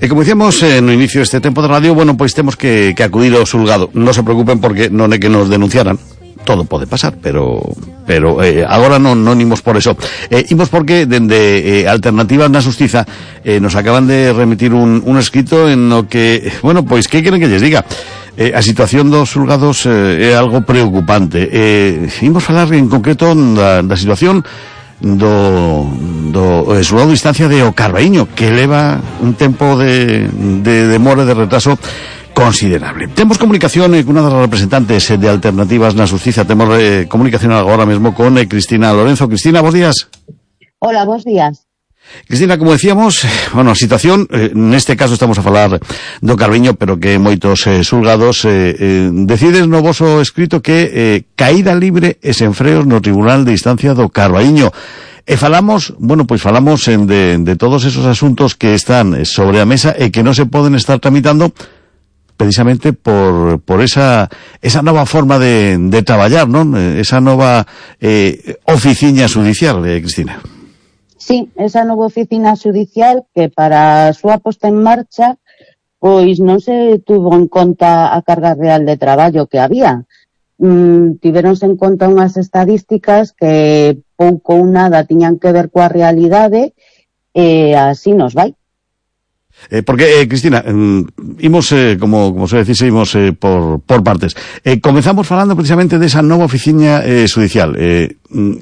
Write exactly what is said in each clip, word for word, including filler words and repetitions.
E como dicíamos eh, no inicio deste tempo de radio, bueno, pois temos que, que acudir ao xulgado. Non se preocupen porque non é que nos denunciaran. Todo pode pasar, pero pero eh, agora non non imos por eso. Eh, imos porque dende eh, Alternativas na Xustiza eh, nos acaban de remitir un, un escrito en no que, bueno, pois que queren que lles diga? Eh, a situación dos xulgados eh, é algo preocupante. Eh, imos falar en concreto da, da situación do, do eh, xulgado de instancia de O Carbaíño, que leva un tempo de, de demora, de retraso considerable. Temos comunicación eh, con unha das representantes eh, de Alternativas na Xustiza. Temos eh, comunicación agora mesmo con eh, Cristina Lorenzo. Cristina, bos días. Hola, bos días. Cristina, como decíamos, bueno, a situación, eh, neste caso estamos a falar do Carbaíño, pero que moitos eh, xulgados eh, eh, decides no voso escrito que eh, caída libre e sen freos no Tribunal de Instancia do Carbaíño. E falamos, bueno, pois falamos en de, de todos esos asuntos que están sobre a mesa e que non se poden estar tramitando precisamente por por esa esa nova forma de, de traballar, non? Esa nova eh, oficiña judicial, eh, Cristina. Sí, esa nova oficina judicial que para a súa posta en marcha pois non se tuvo en conta a carga real de traballo que había. Mm, tiveronse en conta unhas estadísticas que pouco ou nada tiñan que ver coa realidade e así nos vai. Eh, porque, eh, Cristina, eh, imos, eh, como, como se decise, imos eh, por, por partes. Eh, comezamos falando precisamente desa nova oficina eh, judicial. Eh,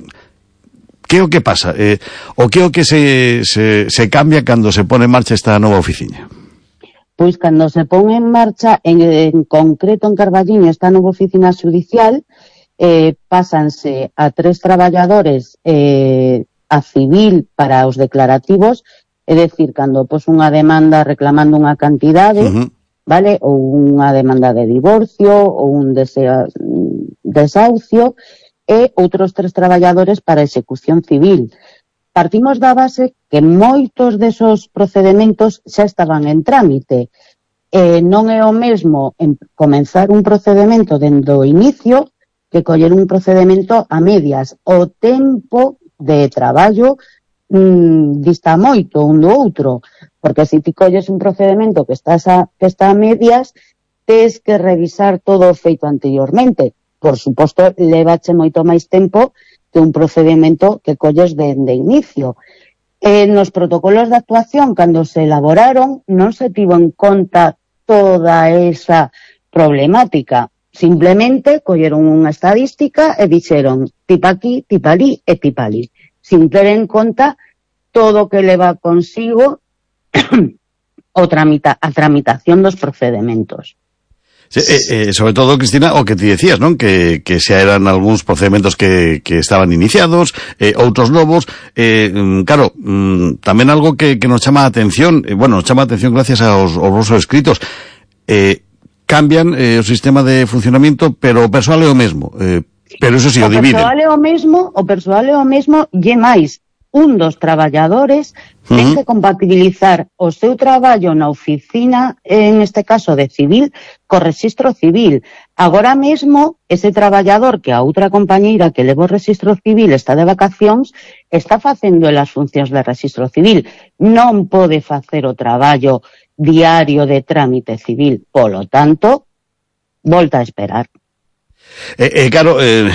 que é o que pasa? Eh, o que é o que se, se, se cambia cando se pone en marcha esta nova oficina? Pois cando se pon en marcha, en, en concreto en Carballiño, esta nova oficina judicial, eh, pásanse a tres traballadores eh, a civil para os declarativos. É dicir, cando pos unha demanda reclamando unha cantidade, uh-huh. vale, ou unha demanda de divorcio, ou un desea, desahucio, e outros tres traballadores para execución civil. Partimos da base que moitos desos procedementos xa estaban en trámite. E non é o mesmo en comenzar un procedemento dende o inicio que coller un procedemento a medias. O tempo de traballo Mm, dista moito un do outro, porque se ti colles un procedemento que, estás a, que está a medias, tes que revisar todo o feito anteriormente. Por suposto, levache moito máis tempo que un procedemento que colles de, de inicio. Eh, nos protocolos de actuación, cando se elaboraron, non se tivo en conta toda esa problemática. Simplemente colleron unha estadística e dixeron tipa aquí, tipa ali e tipa ali, sin ter en conta todo o que leva consigo o tramita, a tramitación dos procedementos. Sí, eh, eh, sobre todo, Cristina, o que ti decías, non? Que, que xa eran algúns procedementos que, que estaban iniciados, eh, outros novos, eh, claro, mm, tamén algo que, que nos chama a atención, eh, bueno, nos chama a atención gracias aos, aos vosos escritos, eh, cambian eh, o sistema de funcionamiento, pero o persoal é o mesmo, eh, pero eso si sí, o dividen. O persoal é o mesmo, o persoal é o mesmo, lle máis, un dos traballadores uh-huh. ten que compatibilizar o seu traballo na oficina, en este caso de civil, co rexistro civil. Agora mesmo, ese traballador que a outra compañeira que leva o rexistro civil está de vacacións, está facendo as funcións de rexistro civil. Non pode facer o traballo diario de trámite civil. Polo tanto, volta a esperar. Eh, eh, claro, eh,